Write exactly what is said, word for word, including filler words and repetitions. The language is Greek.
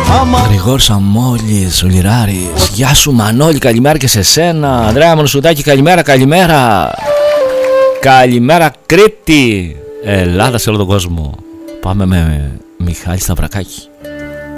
Γρηγόρης Αμόλης, ο Λιράρης. Γεια σου Μανώλη, καλημέρα και σε σένα. Ανδρέα Μονοσουτάκη, καλημέρα, καλημέρα. Καλημέρα Κρήτη, Ελλάδα σε όλο τον κόσμο. Πάμε με Μιχάλη Σταυρακάκη.